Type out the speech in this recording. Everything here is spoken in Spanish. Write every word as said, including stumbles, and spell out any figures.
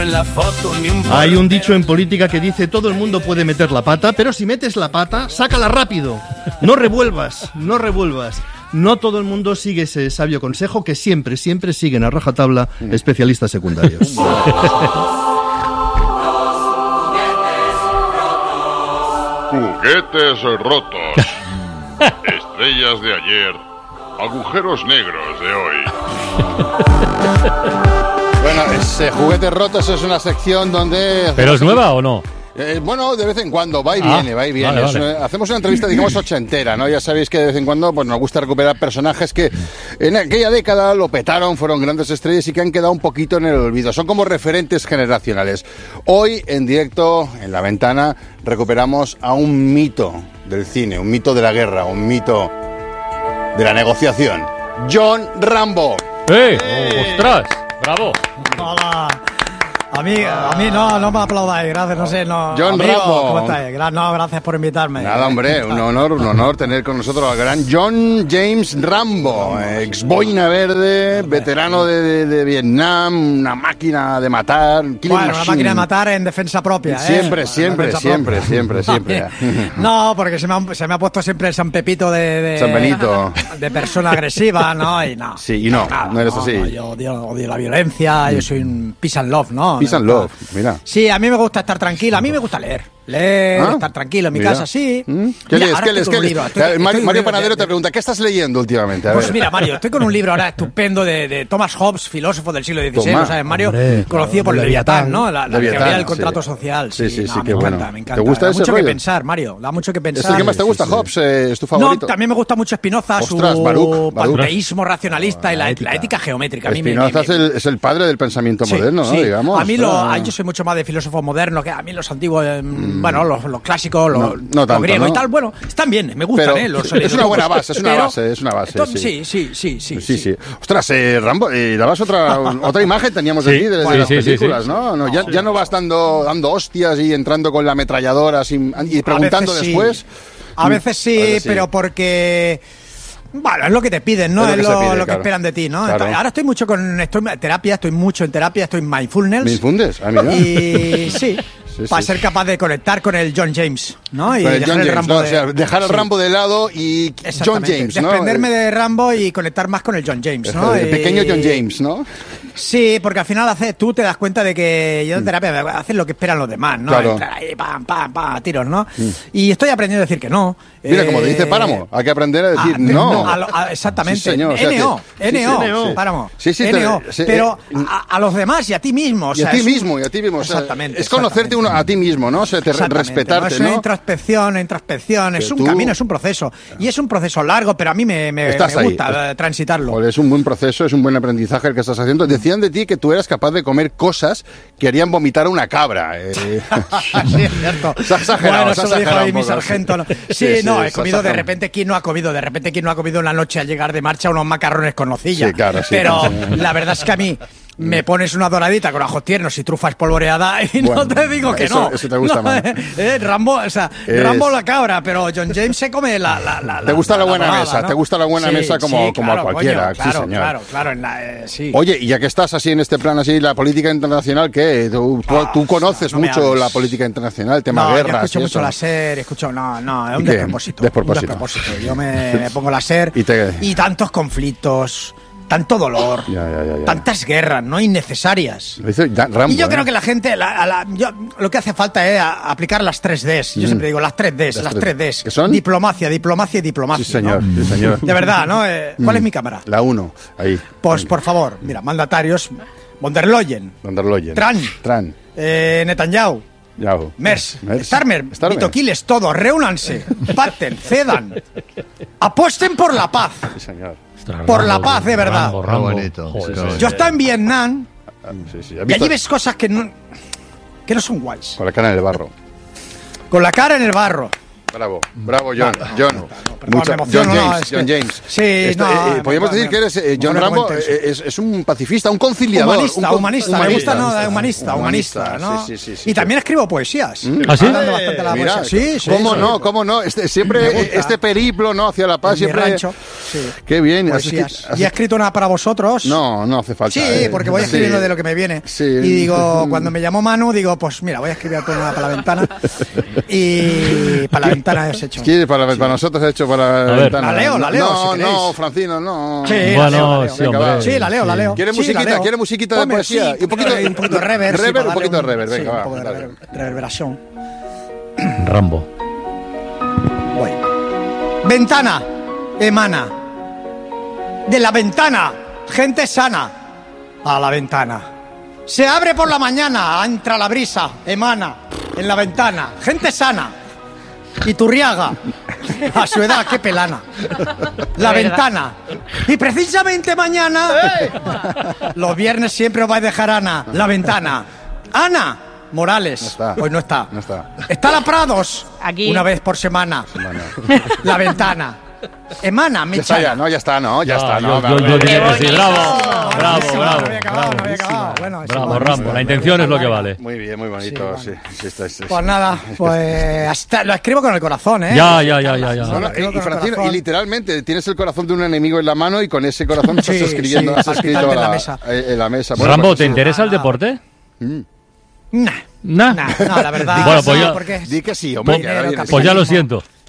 Hay un dicho en política que dice: todo el mundo puede meter la pata, pero si metes la pata, sácala rápido. No revuelvas, no revuelvas. No todo el mundo sigue ese sabio consejo que siempre, siempre siguen a rajatabla especialistas secundarios. Juguetes rotos. Estrellas de ayer. Agujeros negros de hoy. Bueno, es, eh, Juguetes rotos es una sección donde... ¿Pero es nueva o no? Eh, bueno, de vez en cuando, va y Ah, viene, va y viene. vale, vale. Es, hacemos una entrevista, digamos, ochentera, ¿no? Ya sabéis que de vez en cuando pues, nos gusta recuperar personajes que en aquella década lo petaron, fueron grandes estrellas y que han quedado un poquito en el olvido. Son como referentes generacionales. Hoy, en directo, en La Ventana, recuperamos a un mito del cine, un mito de la guerra, un mito de la negociación. John Rambo. ¡Eh! ¡Eh! ¡Ostras! ¡Bravo! Hola. A mí, a mí no, no me aplaudáis, gracias, no sé, no. John amigo, Rambo. ¿cómo estáis? Gra- No, gracias por invitarme. Nada, hombre, un honor, un honor tener con nosotros al gran John James Rambo, ex boina verde, veterano de, de, de Vietnam, una máquina de matar. Bueno, una machine. máquina de matar en defensa propia, ¿eh? Siempre, En siempre, defensa siempre, propia. siempre, siempre. No, porque se me, ha, se me ha puesto siempre el San Pepito de, de... San Benito. De persona agresiva, ¿no? Y no. Sí, y no, Nada, no eres así. no, yo odio, odio la violencia, yo soy un peace and love, ¿no? Peace and love, mira. Sí, a mí me gusta estar tranquilo, a mí me gusta leer. Leer, ¿Ah? estar tranquilo en mi Mira. casa, sí. ¿Mm? ¿Qué Mira, lees? ahora ¿Qué estoy lees? con ¿Qué un lees? libro, estoy- Eh, Mario, estoy- Mario de- Panadero de- te pregunta, ¿qué estás leyendo últimamente? A Pues ver. mira, Mario, estoy con un libro ahora estupendo de, de Thomas Hobbes, filósofo del siglo dieciséis, Toma, ¿no sabes, Mario? hombre, Conocido por el Leviatán, ¿no? La, la Leviatán, teoría del sí. contrato social. Sí, sí, no, sí, me qué encanta, bueno. me encanta. ¿Te gusta da ese mucho rollo? que pensar, Mario, da mucho que ¿Es pensar. el que más te gusta, sí, sí. Hobbes? Eh, ¿Es tu No, favorito? también me gusta mucho Spinoza, Ostras, su Baruch, Baruch. panteísmo racionalista y la, la ética geométrica. A mí me- Spinoza me- es el, es el padre del pensamiento Sí, moderno, ¿no? sí. Digamos. A mí lo, Ah. a- yo soy mucho más de filósofos modernos, que a mí los antiguos, eh, bueno, los, los clásicos, los, No, no tanto, los griegos ¿no? y tal, bueno, están bien, me gustan, Pero ¿eh? Los, es los una buena grupos, base, es una pero- base, es una base, entonces, sí. sí, sí, sí, sí, Sí, sí. Ostras, eh, Rambo, eh, dabas otra, otra imagen, teníamos de Sí, ti, de, de sí, las sí, sí, películas, sí. ¿no? no ya, ya no vas dando, dando hostias y entrando con la ametralladora sin, y preguntando A veces sí. después. A veces sí, A veces sí. pero porque... Bueno, es lo que te piden, ¿no? Es Es lo lo, que se pide, lo que claro. esperan de ti, ¿no? Claro. Ahora estoy mucho con... Estoy en terapia, estoy mucho en terapia, estoy en mindfulness. ¿Me infundes? Ah, mira. Y sí, Sí, para sí. ser capaz de conectar con el John James, ¿no? Y Con el dejar John el James, Rambo ¿no? O de- sea, dejar el sí. Rambo de lado y John Exactamente. James, ¿no? Desprenderme de Rambo y conectar más con el John James, ¿no? El Y- pequeño John James, ¿no? Sí, porque al final haces, tú te das cuenta de que yo en terapia haces lo que esperan los demás, ¿no? Claro. Entrar ahí, pam, pam, pam, a tiros, ¿no? Y estoy aprendiendo a decir que no. Mira, como te Eh, dice Páramo, hay que aprender a decir ah, no. a lo- a- exactamente. Sí, señor, o sea, N O, que- N O, sí, sí, sí. Páramo. Sí, sí, te- N O. sí, Pero eh, a, a los demás y a ti mismo. O Y a sea, ti es un- mismo, y a ti mismo. o sea, Exactamente. es conocerte uno a ti mismo, ¿no? O sea, te- Exactamente, respetarte, ¿no? Es una ¿no? introspección, una introspección, es Pero un tú- camino, es un proceso. Y es un proceso largo, pero a mí me, me, Estás me ahí. gusta eh, transitarlo. Joder, es un buen proceso, es un buen aprendizaje el que estás haciendo. Decían de ti que tú eras capaz de comer cosas que harían vomitar a una cabra. eh. Sí, es cierto. Se ha exagerado, Bueno, se ha eso lo dijo exagerado ahí un mi poco, sargento. ¿no? sí. Sí, Sí, sí, no, se he ha comido de exagerado. repente. ¿Quién no ha comido? De repente, ¿quién no ha comido una noche al llegar de marcha unos macarrones con nocilla? Sí, claro, sí, Pero sí. la verdad es que a mí me pones una doradita con ajos tiernos y trufa espolvoreada y Bueno, no te digo que eso- no. eso te gusta No, más. eh, eh, Rambo, o sea, Es- Rambo la cabra, pero John James se come la... la, la Te gusta la buena dorada, mesa, ¿no? te gusta la buena Sí, mesa como- sí, como a claro, cualquiera, coño, sí, claro, señor. Claro, claro, en la, eh, sí. Oye, y ya que estás así en este plan, así, la política internacional, ¿qué? Tú, tú- tú conoces no me mucho hables. la política internacional, el tema No, yo guerras escucho y mucho eso. la SER, escucho... No, no, es un ¿Y qué? despropósito. Despropósito. Un despropósito. Yo me, me pongo la SER Y te- y tantos conflictos, tanto dolor, Ya, ya, ya, ya. tantas guerras no innecesarias. Lo hizo Dan- Rambo, Y yo ¿eh? creo que la gente, la- a la- yo- lo que hace falta es a- aplicar las tres Ds. Yo siempre digo las tres Ds, Las las tres- tres Ds. ¿qué son? Diplomacia, diplomacia y diplomacia. Sí, señor, ¿no? sí, señor. De verdad, ¿no? Eh, ¿Cuál es mi cámara? La uno, ahí. Pues, por favor, mira, mandatarios, von der Leyen, Van der Leyen. Tran. Tran. eh, Netanyahu, Yahoo. Mers, Mers. Starmer, Starmer. Vitoquiles, todos, reúnanse, pacten, cedan, apuesten por la paz. Sí, señor. Ostras, Por la Rambo, paz, de verdad. Rambo, Qué Rambo. bonito, Joder, sí, sí, sí. sí. Yo estaba en Vietnam Ah, sí, sí. ¿Has y allí visto? ves cosas que no, que no son guays. Con la cara en el barro. Con la cara en el barro. Bravo, bravo, John. John. perdón, Mucha- me emociono, John no, James, es que- John James. Sí, Este, no, eh, me- podríamos me- decir que eres eh, John me pone Rambo, muy intenso. eh, es, es un pacifista, un conciliador. Humanista, un con- humanista, me gusta, ¿no? Humanista, humanista, ¿no? Sí, sí, sí, sí, y también escribo poesías. ¿Ah, sí? Hablando bastante de la Mira, poesía. Sí, sí. ¿cómo sí. no? ¿Cómo no? Este, siempre Me gusta. este periplo, ¿no? Hacia la paz, En mi siempre. rancho. Sí. Qué bien. ¿Has Poesías. escri- has Y he escrito una para vosotros. No, no hace falta. Sí, eh. porque voy escribiendo Sí. de lo que me viene. Sí. Y digo, cuando me llamó Manu, digo, pues mira, voy a escribir una para la ventana. Y para la ventana has hecho. Sí, para, para nosotros he hecho para la ver. ventana. La leo, la leo, No, si queréis. no, Francino, no. Sí, la Bueno, leo, la leo. sí, Venga, hombre. va. Sí, la leo, la leo. ¿Quiere Sí, la musiquita? leo. ¿Quiere musiquita de Ponme, poesía? sí, Y un poquito- un poquito de reverb. sí, reverb, para un poquito darle de reverb, venga, sí, va, un poco de dale. rever- reverberación. Rambo. Voy. Ventana, emana. De la ventana, gente sana. A la ventana. Se abre por la mañana, entra la brisa, emana. En la ventana, gente sana. Iturriaga. A su edad, qué pelana. La ventana. Y precisamente mañana, los viernes siempre os vais a dejar Ana. La ventana. Ana Morales. No está. Hoy no está. No está. Está la Prados. Aquí. Una vez por semana. La ventana. Emana, mi Ya está, ya, no, ya está, no, ya está, no. yo, yo, yo vale. diría que sí. bonito. Bravo, No, bravo, buenísimo, bravo. no había acabado, bravo. no había acabado. Bueno, eso Bravo, va. Rambo. La intención es lo que vale. Muy bien, muy bonito, sí. sí, está, sí, sí. Pues nada, pues hasta lo escribo con el corazón, ¿eh? Ya, ya, ya, ya, ya. No, no, Escribo y, con y el Francino, corazón. y literalmente tienes el corazón de un enemigo en la mano y con ese corazón estás Sí, escribiendo, sí, has escrito palpitante en la la- mesa. eh, en la mesa. Bueno, Rambo, pues, ¿te sí. interesa el deporte? Nah, Nah. nah, no, la verdad. Bueno, pues no, ya- porque es Di que sí, hombre. Dinero, que ahora viene. Pues ya lo siento.